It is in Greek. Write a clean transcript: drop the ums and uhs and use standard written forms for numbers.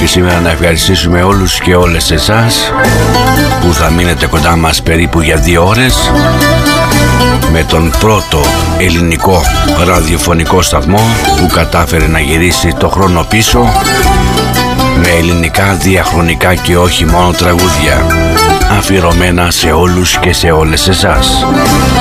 σήμερα να ευχαριστήσουμε όλους και όλες εσάς που θα μείνετε κοντά μας περίπου για 2 ώρες με τον πρώτο ελληνικό ραδιοφωνικό σταθμό που κατάφερε να γυρίσει το χρόνο πίσω με ελληνικά διαχρονικά και όχι μόνο τραγούδια αφιερωμένα σε όλους και σε όλες εσάς.